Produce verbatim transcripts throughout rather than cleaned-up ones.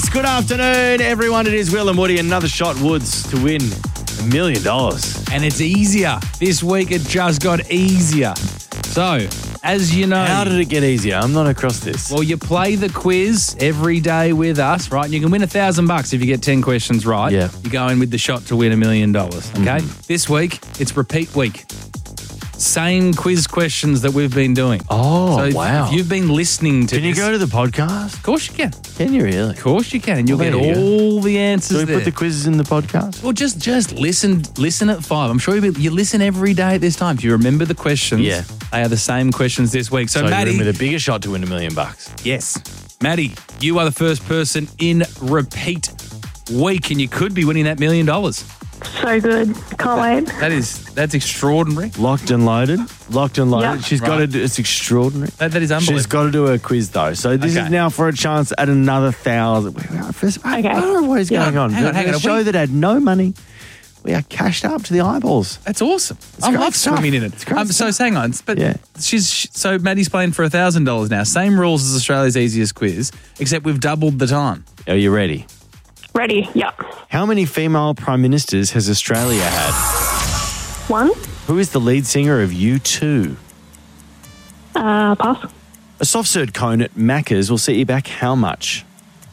Good afternoon, everyone. It is Will and Woody. Another shot, Woods, to win a million dollars. And it's easier. This week it just got easier. So, as you know... How did it get easier? I'm not across this. Well, you play the quiz every day with us, right? And you can win a thousand bucks if you get ten questions right. Yeah. You go in with the shot to win a million dollars, okay? Mm-hmm. This week, it's repeat week. Same quiz questions that we've been doing. Oh, so if, wow. if you've been listening to Can you this, go to the podcast? Of course you can. Can you really? Of course you can. And you'll Well, get there you all the answers Do we there. put the quizzes in the podcast? Well, just just listen listen at five. I'm sure you you listen every day at this time. Do you remember the questions? Yeah. They are the same questions this week. So, So Maddie. remember the bigger shot to win a million bucks. Yes. Maddie, you are the first person in repeat week and you could be winning that million dollars. So good. Can't wait. That is, that's extraordinary. Locked and loaded. Locked and loaded. Yeah. She's got to Right. do, it's extraordinary. That, that is unbelievable. She's got to do a quiz though. So this Okay. is now for a chance at another thousand. We are first, I, Okay. I don't know what is Yeah. going on. Hang on, hang on. A Are show we- that had no money. We are cashed up to the eyeballs. That's awesome. I great love stuff. swimming in it. It's great Um, so stuff. hang on, but Yeah. she's so Maddie's playing for a thousand dollars now. Same rules as Australia's easiest quiz, except we've doubled the time. Are you ready? Ready? Yeah. How many female prime ministers has Australia had? One. Who is the lead singer of U two? Uh, pass. A soft serve cone at Macca's will set you back how much?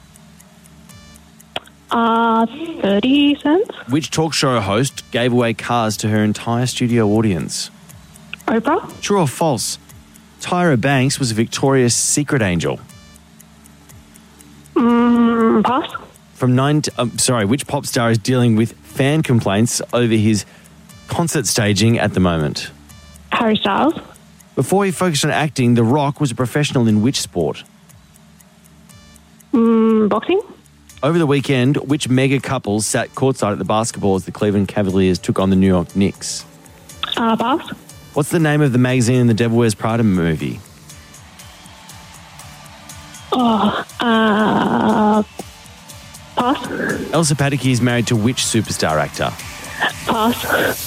Uh, thirty cents. Which talk show host gave away cars to her entire studio audience? Oprah. True or false? Tyra Banks was a Victoria's Secret angel. Mm, pass. From nine, to, um, sorry, which pop star is dealing with fan complaints over his concert staging at the moment? Harry Styles. Before he focused on acting, The Rock was a professional in which sport? Mm, boxing. Over the weekend, which mega couple sat courtside at the basketball as the Cleveland Cavaliers took on the New York Knicks? Uh, pass. What's the name of the magazine in the Devil Wears Prada movie? Oh, uh, pass. Elsa Pataky is married to which superstar actor? Pass.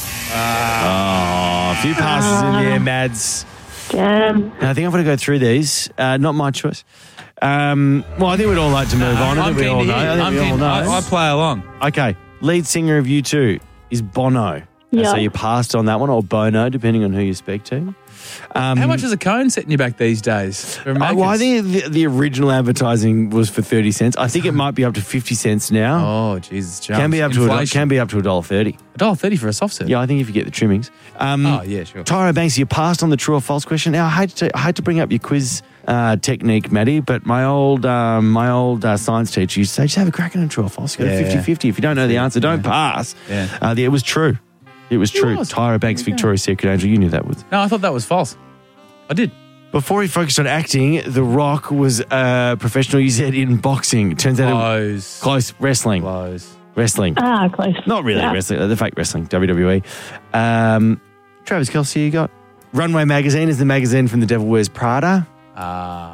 Oh, a few passes in there, Mads. Damn. Now, I think I'm going to go through these. Uh, not my choice. Um, well, I think we'd all like to move on. I I'm think we keen all to know. hear. I think I'm we all keen. know. I, I play along. Okay, lead singer of U two is Bono. Yeah. So you passed on that one, or Bono, depending on who you speak to. Um, How much is a cone setting you back these days? For Uh, well, I Macca's? think the, the original advertising was for thirty cents. I think it might be up to fifty cents now. Oh, Jesus. Jumps. can be up to a, Inflation. can be up to a dollar thirty. a dollar thirty for a soft serve. Yeah, I think if you get the trimmings. Um, Oh, yeah, sure. Tyra Banks, you passed on the true or false question. Now, I hate to, I hate to bring up your quiz uh, technique, Maddie, but my old um, my old uh, science teacher used to say, just have a crack at a true or false. Go Yeah, to fifty-fifty. If you don't know the answer, don't pass. Yeah. Uh, the, it was true. It was true. was. Tyra Banks, Victoria's Secret angel. You knew that was. No, I thought that was false. I did. Before he focused on acting, The Rock was a professional, you said, in boxing. Turns out it Close. close wrestling. Close. Wrestling. Ah, close. Not really Yeah. wrestling, the fake wrestling, W W E. Um, Travis Kelce, you got Runway Magazine is the magazine from The Devil Wears Prada. Ah.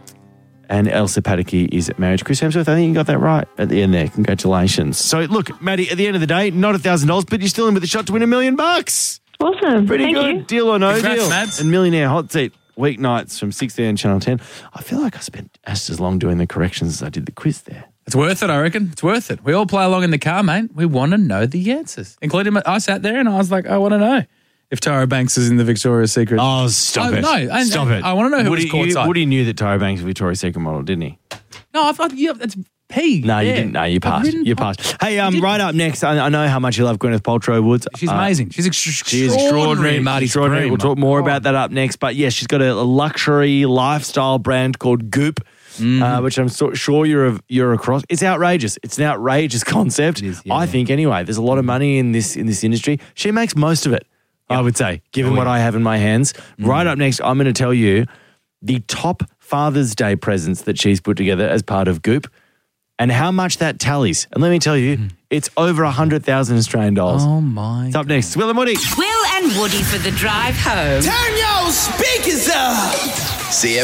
And Elsa Pataky is married to Chris Hemsworth. I think you got that right at the end there. Congratulations. So, look, Maddie, at the end of the day, not a thousand dollars, but you're still in with a shot to win a million bucks. Awesome. Pretty Thank good. you. Deal or no Congrats, deal. Mads. And Millionaire Hot Seat, weeknights from six thirty on Channel ten. I feel like I spent just as long doing the corrections as I did the quiz there. It's worth it, I reckon. It's worth it. We all play along in the car, mate. We want to know the answers. Including, my, I sat there and I was like, I want to know if Tyra Banks is in the Victoria's Secret. Oh, stop Oh, it. no, and- Stop and it. I wanna know who Woody, was courtside. you, Woody knew that Tyra Banks was a Victoria's Secret model, didn't he? No, I thought, yeah, that's P. No, you Yeah. didn't. No, you I've passed. written- You passed. Hey, um, right up next, I, I know how much you love Gwyneth Paltrow Woods. She's Uh, amazing. She's extra- She is extraordinary. Marty extraordinary. Supreme. We'll talk more Oh. about that up next. But yes, she's got a, a luxury lifestyle brand called Goop, Mm-hmm. uh, which I'm so, sure you're you're across. It's outrageous. It's an outrageous concept. It is, yeah. I think anyway. There's a lot of money in this in this industry. She makes most of it. I would say, given Oh, what yeah. I have in my hands. Mm. Right up next, I'm going to tell you the top Father's Day presents that she's put together as part of Goop, and how much that tallies. And let me tell you, it's over one hundred thousand Australian dollars. Oh, my. It's up next. Will and Woody. Will and Woody for the drive home. Turn your speakers up. C F